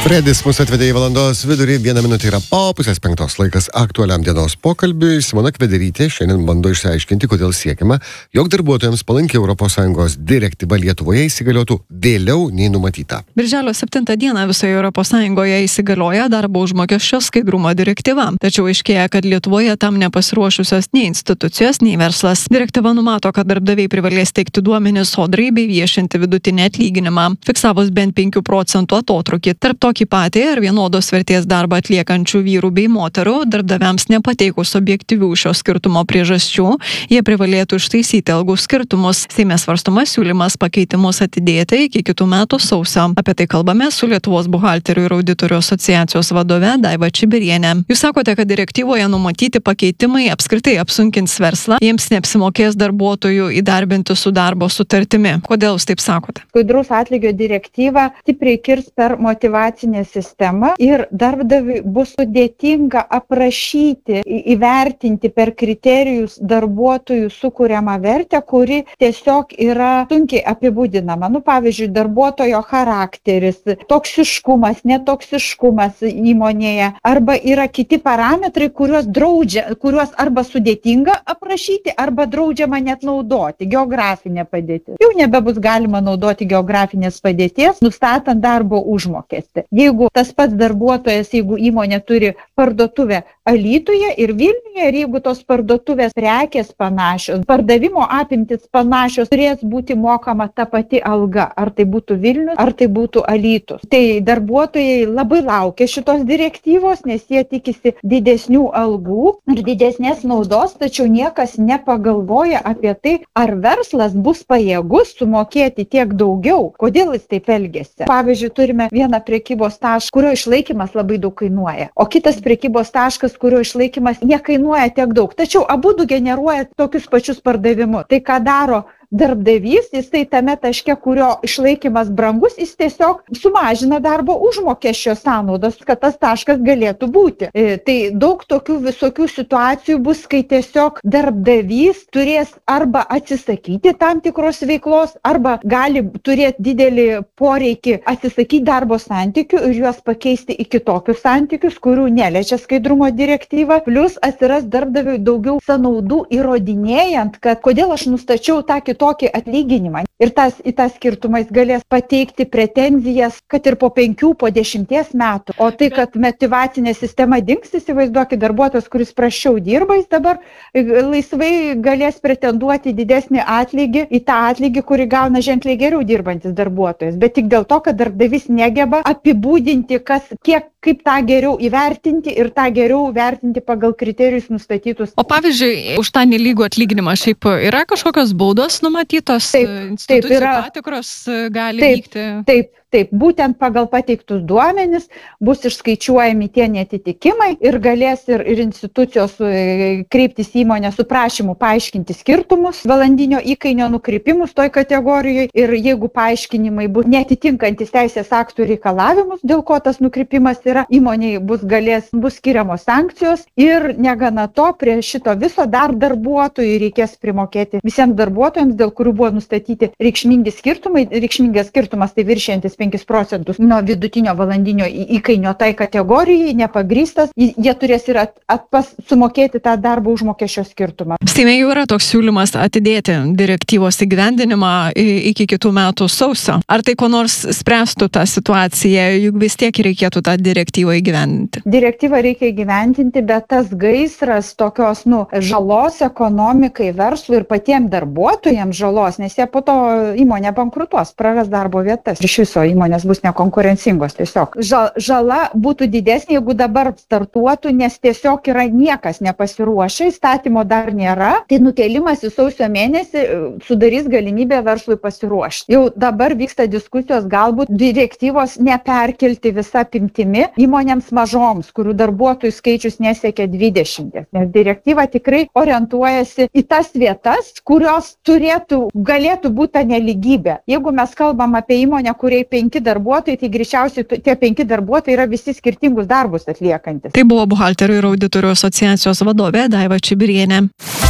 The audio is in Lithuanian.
Fredis mūsų atvedė į valandos vidurį, 1 minutė yra po 4:30 laikas aktualiam dienos pokalbiui. Simona Kvederytė šiandien bando išsiaiškinti, kodėl siekiama, jog darbuotojams palanki ES direktyva Lietuvoje įsigaliotų vėliau nei numatyta. Birželio 7 dieną visoje ES įsigalioja darbo užmokesčio skaidrumo direktyva. Tačiau aiškėja, kad Lietuvoje tam nepasiruošusios nei institucijos, nei verslas. Direktyva numato, kad darbdaviai privalės teikti duomenis sodrai bei viešinti vidutinį atlyginimą, fiksavus bent 5 procentų atotrūkį tarp tokį patį ar vienodos vertės darbą atliekančių vyrų bei moterų. Darbdaviams nepateikus objektyvių šio skirtumo priežasčių, jie privalėtų ištaisyti algų skirtumus. Seime svarstomas siūlymas pakeitimus atidėti iki kitų metų sausio. Apie tai kalbame su Lietuvos buhalterių ir auditorių asociacijos vadove Daiva Čibiriene. Jūs sakote, kad direktyvoje numatyti pakeitimai apskritai apsunkins verslą, jiems neapsimokės darbuotojų įdarbinti su darbo sutartimi. Kodėl jūs taip sakote? Skaidraus atlygio direktyva stipriai kirs per motyvacinę sistemą ir darbdaviui bus sudėtinga aprašyti, įvertinti per kriterijus darbuotojų sukuriamą vertę, kuri tiesiog yra sunkiai apibūdinama. Pavyzdžiui, darbuotojo charakteris, toksiškumas, netoksiškumas įmonėje, arba yra kiti parametrai, kuriuos arba sudėtinga aprašyti, arba draudžiama net naudoti. Geografinė padėtis. Jau nebebus galima naudoti geografinės padėties, nustatant darbo užmokestį. Jeigu tas pats darbuotojas, jeigu įmonė turi parduotuvę Alytuje ir Vilniuje, ir jeigu tos parduotuvės prekės panašios, pardavimo apimtis panašios, turės būti mokama ta pati alga, ar tai būtų Vilnius, ar tai būtų Alytus. Tai darbuotojai labai laukia šitos direktyvos, nes jie tikisi didesnių algų ir didesnės naudos, tačiau niekas nepagalvoja apie tai, ar verslas bus pajėgus sumokėti tiek daugiau. Kodėl jis taip elgiasi? Pavyzdžiui, turime vieną prekybos tašką, kurio išlaikymas labai daug kainuoja, o kitas prekybos taškas, kurio išlaikymas nekainuoja tiek daug, tačiau abudu generuoja tokius pačius pardavimus. Tai ką daro darbdavys, jisai tame taške, kurio išlaikymas brangus, jis tiesiog sumažina darbo užmokesčio sąnaudas, kad tas taškas galėtų būti. Tai daug tokių visokių situacijų bus, kai tiesiog darbdavys turės arba atsisakyti tam tikros veiklos, arba gali turėti didelį poreikį atsisakyti darbo santykių ir juos pakeisti į kitokius santykius, kurių neliečia skaidrumo direktyva. Plus atsiras darbdaviui daugiau sąnaudų įrodinėjant, kad kodėl aš nustačiau tą kitokį atlyginimą. Ir į tą skirtumą jis galės pateikti pretenzijas, kad ir po 5, po 10 metų. O tai, kad motyvacinė sistema dings, įsivaizduokit, darbuotojas, kuris prasčiau dirba, jis dabar laisvai galės pretenduoti didesnį atlygį į tą atlygį, kurį gauna ženkliai geriau dirbantis darbuotojas. Bet tik dėl to, kad darbdavys negeba apibūdinti, kaip tą geriau įvertinti ir tą geriau vertinti pagal kriterijus nustatytus. O pavyzdžiui, už tą nelygų atlyginimą šiaip yra kažkokios baudos numatytos? Taip, yra patikros gali vykti? Taip, būtent pagal pateiktus duomenis bus išskaičiuojami tie netitikimai ir galės ir institucijos kreiptis įmonę su prašymu paaiškinti skirtumus, valandinio įkainio nukrypimus toj kategorijoje, ir jeigu paaiškinimai bus netitinkantis teisės aktų reikalavimus, dėl ko tas nukrypimas yra, įmonei bus skiriamos sankcijos, ir negana to, prie šito viso dar darbuotojui reikės primokėti visiems darbuotojams, dėl kurių buvo nustatyti reikšmingi skirtumai. Reikšmingas skirtumas tai viršijantis 5 procentus nuo vidutinio valandinio įkainio tai kategorijai, nepagrįstas, jie turės ir sumokėti tą darbo užmokesčio skirtumą. Seime jau yra toks siūlymas atidėti direktyvos įgyvendinimą iki kitų metų sausio. Ar tai ko nors spręstų tą situaciją, juk vis tiek reikėtų tą direktyvą įgyvendinti? Direktyvą reikia įgyvendinti, bet tas gaisras tokios žalos ekonomikai, verslui ir patiems darbuotojams žalos, nes jie po to įmonė bankrutuos, praras darbo vietas. Iš viso įmonės bus nekonkurencingos tiesiog. Žala būtų didesnė, jeigu dabar startuotų, nes tiesiog yra niekas nepasiruošę, įstatymo dar nėra, tai nukėlimas į sausio mėnesį sudarys galimybę verslui pasiruošti. Jau dabar vyksta diskusijos, galbūt direktyvos neperkelti visą apimtimi įmonėms mažoms, kurių darbuotojų skaičius nesiekia 20, nes direktyva tikrai orientuojasi į tas vietas, kurios galėtų būti nelygybė. Jeigu mes kalbam apie įmonę, kuriai 5 darbuotojai, tai greičiausiai tie 5 darbuotojai yra visi skirtingus darbus atliekantis. Tai buvo buhalterių ir auditorių asociacijos vadovė Daiva Čibirienė.